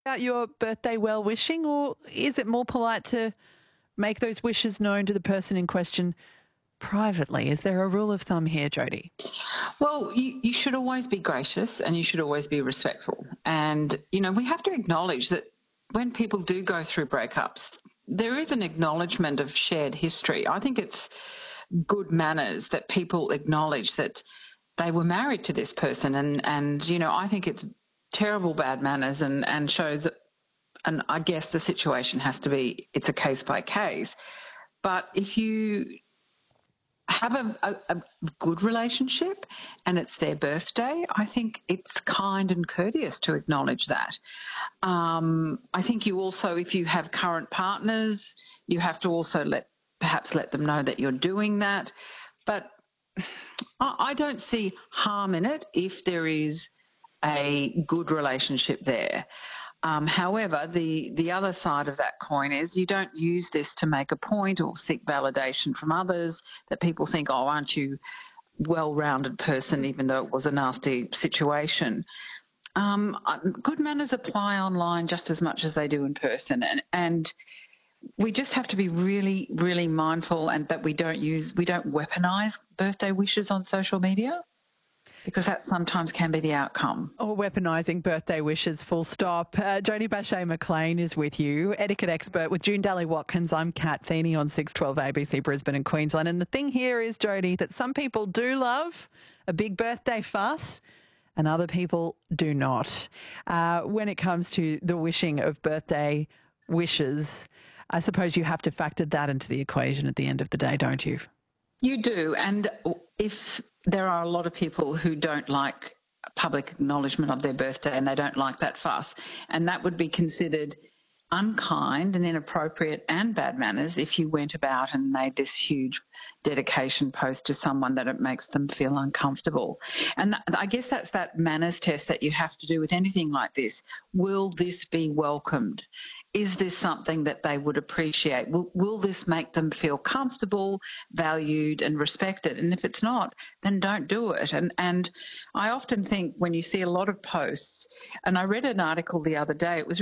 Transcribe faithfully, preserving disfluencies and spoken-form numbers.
About your birthday well wishing, or is it more polite to make those wishes known to the person in question privately? Is there a rule of thumb here, Jody? Well, you, you should always be gracious and you should always be respectful. And, you know, we have to acknowledge that when people do go through breakups, there is an acknowledgement of shared history. I think it's good manners that people acknowledge that they were married to this person. And, and you know, I think it's terrible bad manners and, and shows that, and I guess the situation has to be, it's a case by case. But if you have a, a, a good relationship and it's their birthday, I think it's kind and courteous to acknowledge that. Um, I think you also, if you have current partners, you have to also let perhaps let them know that you're doing that. But I, I don't see harm in it if there is a good relationship there. Um, however, the, the other side of that coin is you don't use this to make a point or seek validation from others, that people think, oh, aren't you a well-rounded person, even though it was a nasty situation. Um, good manners apply online just as much as they do in person. And, and we just have to be really, really mindful and that we don't use, we don't weaponise birthday wishes on social media, because that sometimes can be the outcome. Or weaponising birthday wishes, full stop. Uh, Jody Bashea-McLean is with you, etiquette expert with June Daly-Watkins. I'm Kat Feeney on six twelve A B C Brisbane and Queensland. And the thing here is, Jody, that some people do love a big birthday fuss and other people do not. Uh, when it comes to the wishing of birthday wishes, I suppose you have to factor that into the equation at the end of the day, don't you? You do. And if there are a lot of people who don't like public acknowledgement of their birthday and they don't like that fuss, and that would be considered unkind and inappropriate and bad manners if you went about and made this huge dedication post to someone that it makes them feel uncomfortable. And I guess that's that manners test that you have to do with anything like this. Will this be welcomed? Is this something that they would appreciate? Will, will this make them feel comfortable, valued and respected? And if it's not, then don't do it. And, and I often think when you see a lot of posts, and I read an article the other day, it was